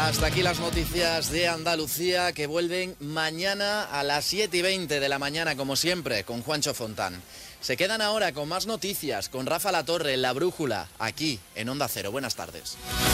Hasta aquí las noticias de Andalucía, que vuelven mañana a las 7:20 de la mañana, como siempre, con Juancho Fontán. Se quedan ahora con más noticias, con Rafa Latorre en La Brújula, aquí en Onda Cero. Buenas tardes.